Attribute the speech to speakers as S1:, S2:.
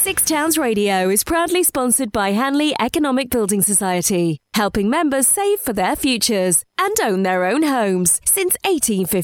S1: Six Towns Radio is proudly sponsored by Hanley Economic Building Society, helping members save for their futures and own their own homes since 1850.